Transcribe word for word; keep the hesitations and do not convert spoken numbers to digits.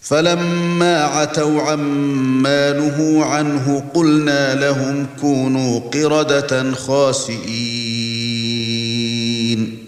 فَلَمَّا عَتَوْا عَمَّا نُهُوا عَنْهُ قُلْنَا لَهُمْ كُونُوا قِرَدَةً خَاسِئِينَ